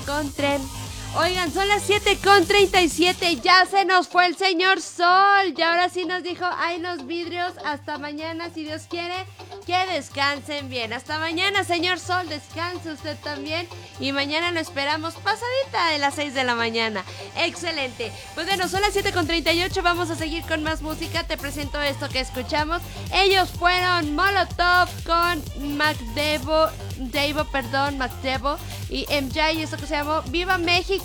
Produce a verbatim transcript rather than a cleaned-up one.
encontren. Oigan, son las siete con treinta y siete, ya se nos fue el señor Sol. Y ahora sí nos dijo, ay, los vidrios, hasta mañana, si Dios quiere, que descansen bien. Hasta mañana, señor Sol, descanse usted también. Y mañana lo esperamos pasadita de las seis de la mañana. Excelente. Pues bueno, son las siete con treinta y ocho, vamos a seguir con más música. Te presento esto que escuchamos. Ellos fueron Molotov con MacDevo, Devo, perdón, MacDevo y M J, y esto que se llamó Viva México.